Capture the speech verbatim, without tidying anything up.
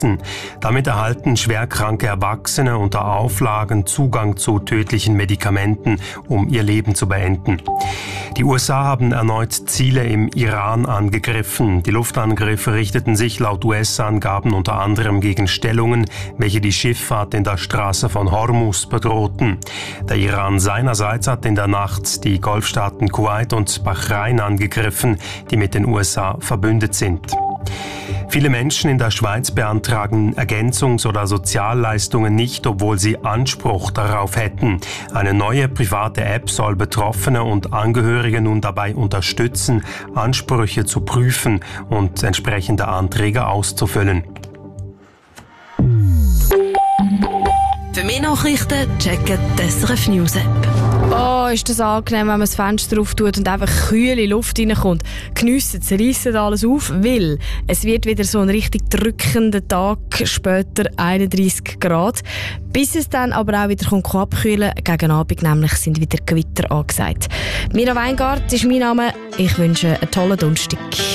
Damit erhalten schwerkranke Erwachsene unter Auflagen Zugang zu tödlichen Medikamenten, um ihr Leben zu beenden. Die U S A haben erneut Ziele im Iran angegriffen. Die Luftangriffe richteten sich laut U S-Angaben unter anderem gegen Stellungen, welche die Schifffahrt in der Straße von Hormuz bedrohten. Der Iran seinerseits hat in der Nacht die Golfstaaten Kuwait und Bahrain angegriffen, die mit den U S A verbündet sind. Viele Menschen in der Schweiz beantragen Ergänzungs- oder Sozialleistungen nicht, obwohl sie Anspruch darauf hätten. Eine neue private App soll Betroffene und Angehörige nun dabei unterstützen, Ansprüche zu prüfen und entsprechende Anträge auszufüllen. Für mehr Nachrichten checken die S R F News App. Oh, ist das angenehm, wenn man das Fenster auftut und einfach kühle Luft reinkommt. Geniessen, zerreissen alles auf, weil es wird wieder so ein richtig drückender Tag, später einunddreissig Grad. Bis es dann aber auch wieder kommt abkühlen. Gegen Abend nämlich sind wieder Gewitter angesagt. Mira Weingart ist mein Name. Ich wünsche einen tollen Donnerstag.